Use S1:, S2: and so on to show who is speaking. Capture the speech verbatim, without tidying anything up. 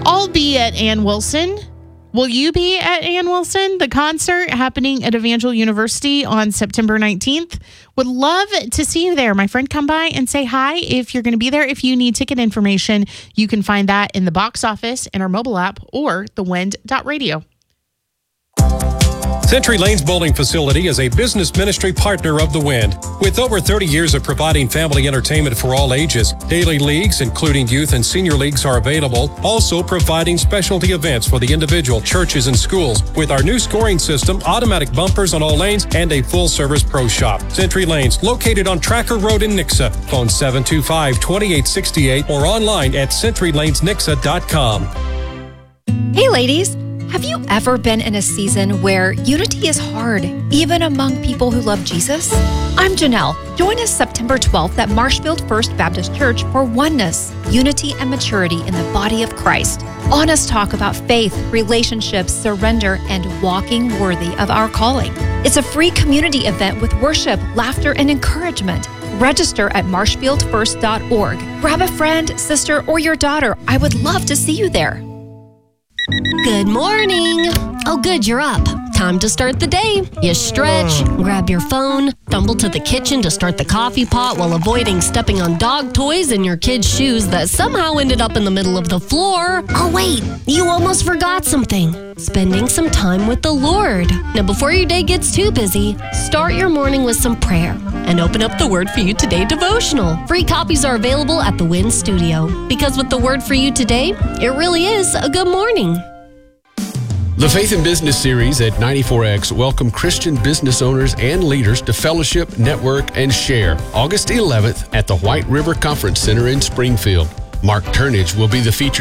S1: I'll be at Ann Wilson. Will you be at Ann Wilson? The concert happening at Evangel University on September nineteenth. Would love to see you there. My friend, come by and say hi if you're going to be there. If you need ticket information, you can find that in the box office, in our mobile app, or the wind dot radio.
S2: Century Lanes Bowling Facility is a business ministry partner of The Wind. With over thirty years of providing family entertainment for all ages, daily leagues, including youth and senior leagues, are available. Also providing specialty events for the individual, churches, and schools with our new scoring system, automatic bumpers on all lanes, and a full-service pro shop. Century Lanes, located on Tracker Road in Nixa. Phone seven two five, two eight six eight or online at century lanes nixa dot com.
S3: Hey, ladies. Have you ever been in a season where unity is hard, even among people who love Jesus? I'm Janelle. Join us September twelfth at Marshfield First Baptist Church for Oneness, Unity and Maturity in the Body of Christ. Honest talk about faith, relationships, surrender, and walking worthy of our calling. It's a free community event with worship, laughter, and encouragement. Register at marshfield first dot org. Grab a friend, sister, or your daughter. I would love to see you there.
S4: Good morning. Oh, good, you're up. Time to start the day. You stretch, grab your phone, stumble to the kitchen to start the coffee pot while avoiding stepping on dog toys and your kids' shoes that somehow ended up in the middle of the floor. Oh, wait, you almost forgot something. Spending some time with the Lord. Now, before your day gets too busy, start your morning with some prayer and open up the Word for You Today devotional. Free copies are available at the Win Studio. Because with the Word for You Today, it really is a good morning.
S5: The Faith in Business series at ninety-four X welcome Christian business owners and leaders to fellowship, network, and share August eleventh at the White River Conference Center in Springfield. Mark Turnage will be the featured